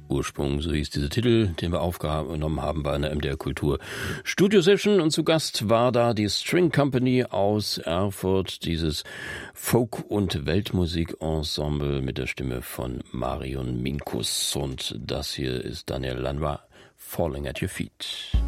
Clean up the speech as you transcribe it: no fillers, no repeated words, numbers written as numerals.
Ursprung, so hieß dieser Titel, den wir aufgenommen haben bei einer MDR Kultur Studio Session, und zu Gast war da die String Company aus Erfurt, dieses Folk- und Weltmusik-Ensemble mit der Stimme von Marion Minkus, und das hier ist Daniel Lanois, Falling at Your Feet.